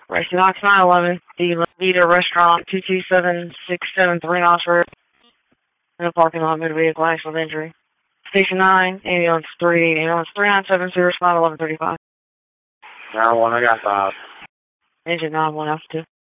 Rescue Knox 911, the Vita Restaurant, 227-673 Knox Road. In the parking lot, motor vehicle accident injury. Station 9, ambulance 3970, respond 1135. 911, I got 5. Engine 911 Alpha 2.